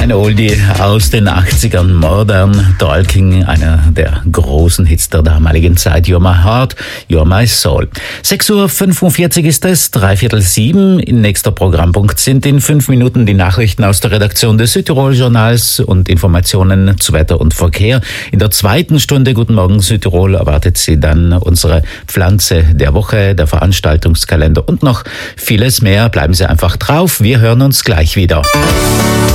Ein Oldie aus den 80ern, Modern Talking, einer der großen Hits der damaligen Zeit. You're my heart, you're my soul. 6:45 Uhr ist es, 6:45. In nächster Programmpunkt sind in 5 Minuten die Nachrichten aus der Redaktion des Südtirol-Journals und Informationen zu Wetter und Verkehr. In der zweiten Stunde Guten Morgen Südtirol erwartet Sie dann unsere Pflanze der Woche, der Veranstaltungskalender und noch vieles mehr. Bleiben Sie einfach drauf, wir hören uns gleich wieder.